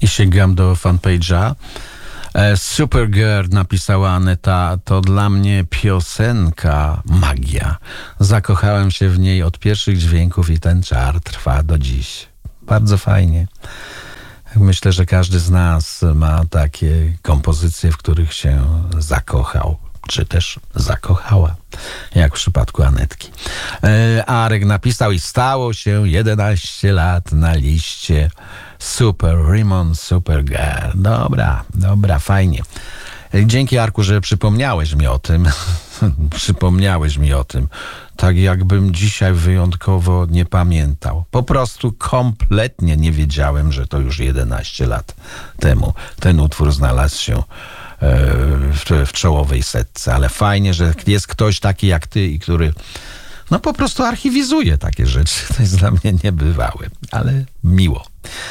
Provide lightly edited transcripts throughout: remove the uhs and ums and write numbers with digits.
I sięgam do fanpage'a. Supergirl, napisała Aneta, to dla mnie piosenka magia. Zakochałem się w niej od pierwszych dźwięków i ten czar trwa do dziś. Bardzo fajnie. Myślę, że każdy z nas ma takie kompozycje, w których się zakochał, czy też zakochała, jak w przypadku Anetki. Arek napisał i stało się 11 lat na liście Super Rimon, Supergirl. Dobra, fajnie. Dzięki, Arku, że przypomniałeś mi o tym. Przypomniałeś mi o tym. Tak jakbym dzisiaj wyjątkowo nie pamiętał. Po prostu kompletnie nie wiedziałem, że to już 11 lat temu ten utwór znalazł się w czołowej setce. Ale fajnie, że jest ktoś taki jak ty i który no po prostu archiwizuje takie rzeczy. To jest dla mnie niebywałe, ale miło.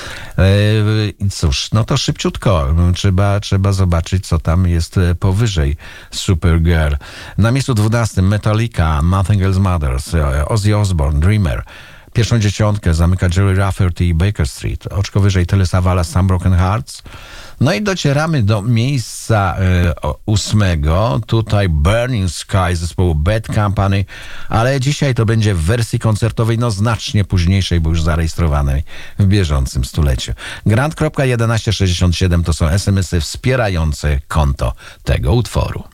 Cóż, no to szybciutko. Trzeba zobaczyć, co tam jest powyżej Supergirl. Na miejscu 12 Metallica, Nothing Else Matters, Ozzy Osbourne, Dreamer. Pierwszą dziesiątkę zamyka Jerry Rafferty i Baker Street. Oczko wyżej Telly Savalas, Some Broken Hearts. No i docieramy do miejsca 8. Tutaj Burning Sky zespołu Bad Company, ale dzisiaj to będzie w wersji koncertowej, no znacznie późniejszej, bo już zarejestrowanej w bieżącym stuleciu. Grant.1167 to są SMS-y wspierające konto tego utworu.